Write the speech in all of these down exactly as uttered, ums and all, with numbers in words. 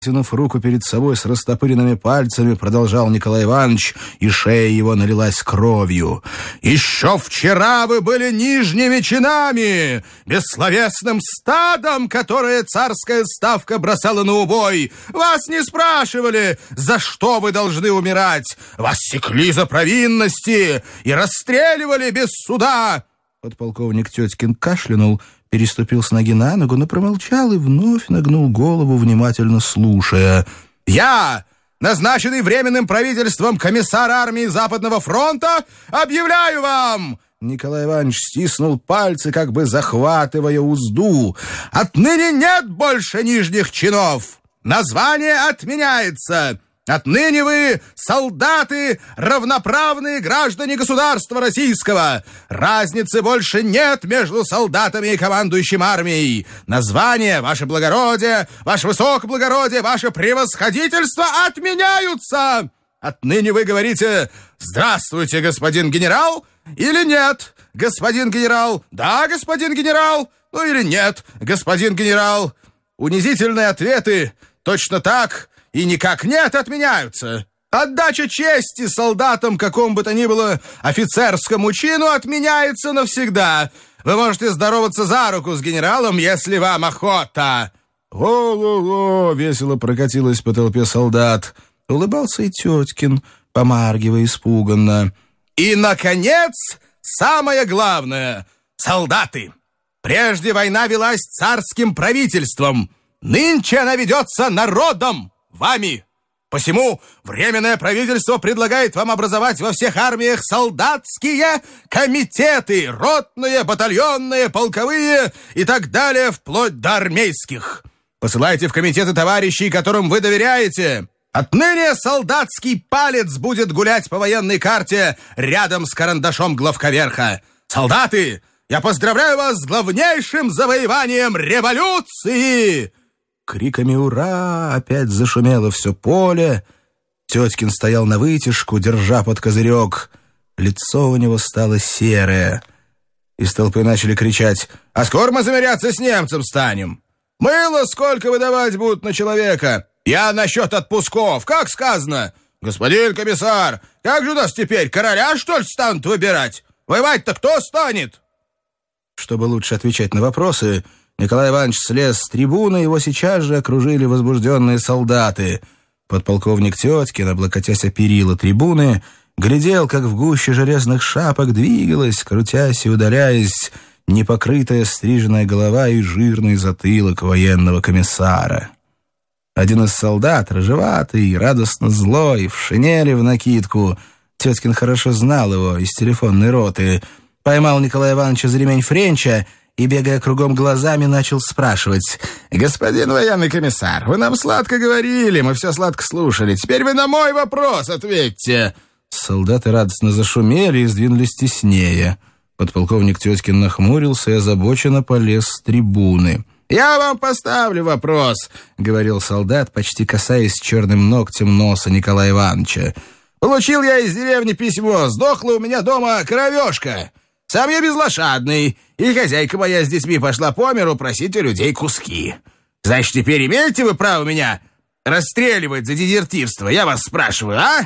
Вытянув руку перед собой с растопыренными пальцами, продолжал Николай Иванович, и шея его налилась кровью. «Еще вчера вы были нижними чинами, бессловесным стадом, которое царская ставка бросала на убой. Вас не спрашивали, за что вы должны умирать. Вас секли за провинности и расстреливали без суда». Подполковник Теткин кашлянул, переступил с ноги на ногу, но промолчал и вновь нагнул голову, внимательно слушая. «Я, назначенный Временным правительством комиссар армии Западного фронта, объявляю вам!» Николай Иванович стиснул пальцы, как бы захватывая узду. «Отныне нет больше нижних чинов! Название отменяется! Отныне вы солдаты, равноправные граждане государства российского. Разницы больше нет между солдатами и командующим армией. Названия, ваше благородие, ваше высокоблагородие, ваше превосходительство отменяются. Отныне вы говорите «Здравствуйте, господин генерал» или «Нет, господин генерал», «Да, господин генерал», ну или «Нет, господин генерал». Унизительные ответы точно так и никак нет отменяются. Отдача чести солдатам, какому бы то ни было офицерскому чину, отменяется навсегда. Вы можете здороваться за руку с генералом, если вам охота. «О-о-о!» — весело прокатилась по толпе солдат. Улыбался и Теткин, помаргивая испуганно. «И, наконец, самое главное. Солдаты! Прежде война велась царским правительством. Нынче она ведется народом, вами. Посему Временное правительство предлагает вам образовать во всех армиях солдатские комитеты, ротные, батальонные, полковые и так далее, вплоть до армейских. Посылайте в комитеты товарищей, которым вы доверяете. Отныне солдатский палец будет гулять по военной карте рядом с карандашом главковерха. Солдаты, я поздравляю вас с главнейшим завоеванием революции!» Криками «Ура!» опять зашумело все поле. Теткин стоял на вытяжку, держа под козырек. Лицо у него стало серое. Из толпы начали кричать: «А скоро мы замеряться с немцем станем? Мыло сколько выдавать будут на человека? Я насчет отпусков, как сказано? Господин комиссар, как же у нас теперь, короля, что ли, станут выбирать? Воевать-то кто станет?» Чтобы лучше отвечать на вопросы, Николай Иванович слез с трибуны, его сейчас же окружили возбужденные солдаты. Подполковник Теткин, облокотясь о перила трибуны, глядел, как в гуще железных шапок двигалась, крутясь и удаляясь, непокрытая стриженная голова и жирный затылок военного комиссара. Один из солдат, рыжеватый, радостно злой, в шинели в накидку, Теткин хорошо знал его из телефонной роты, поймал Николая Ивановича за ремень френча и, бегая кругом глазами, начал спрашивать: «Господин военный комиссар, вы нам сладко говорили, мы все сладко слушали. Теперь вы на мой вопрос ответьте». Солдаты радостно зашумели и сдвинулись теснее. Подполковник Теткин нахмурился и озабоченно полез с трибуны. «Я вам поставлю вопрос», — говорил солдат, почти касаясь черным ногтем носа Николая Ивановича. «Получил я из деревни письмо. Сдохла у меня дома коровешка. Сам я безлошадный, и хозяйка моя с детьми пошла по миру просить у людей куски. Значит, теперь имеете вы право меня расстреливать за дезертирство? Я вас спрашиваю, а?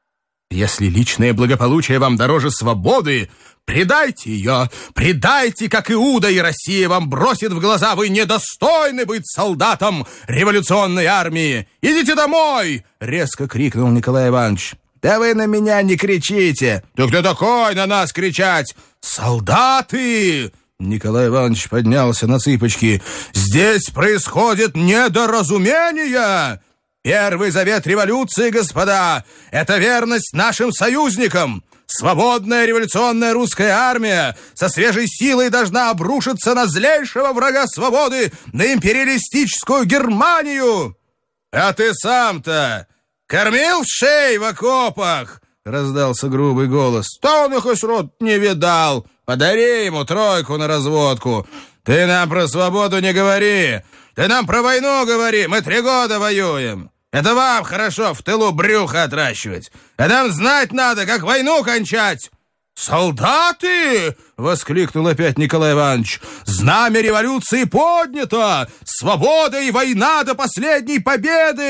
Если личное благополучие вам дороже свободы, предайте ее, предайте, как Иуда, и Россия вам бросит в глаза: вы недостойны быть солдатом революционной армии. Идите домой!» — резко крикнул Николай Иванович. «Да вы на меня не кричите!» «Да кто такой на нас кричать?» «Солдаты!» Николай Иванович поднялся на цыпочки. «Здесь происходит недоразумение! Первый завет революции, господа, это верность нашим союзникам! Свободная революционная русская армия со свежей силой должна обрушиться на злейшего врага свободы, на империалистическую Германию!» «А ты сам-то кормил вшей в окопах?» — раздался грубый голос. «То он их и срод не видал. Подари ему тройку на разводку. Ты нам про свободу не говори. Ты нам про войну говори. Мы три года воюем. Это вам хорошо в тылу брюхо отращивать. А нам знать надо, как войну кончать. «Солдаты!» — воскликнул опять Николай Иванович. «Знамя революции поднято! Свобода и война до последней победы!»